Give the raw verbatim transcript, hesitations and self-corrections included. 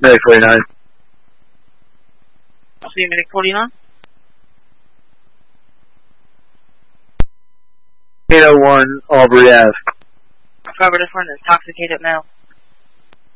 Medic forty-nine. See Medic forty-nine? eight oh one Aubrey Ave. Affirmative, one intoxicated now.